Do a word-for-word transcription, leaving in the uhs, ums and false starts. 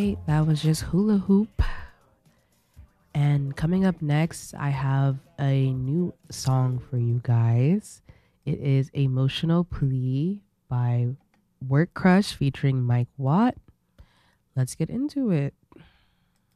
right, that was just Hula Hoop. And coming up next, I have a new song for you guys. It is Emotional Plea by Work Crush featuring Mike Watt. Let's get into it.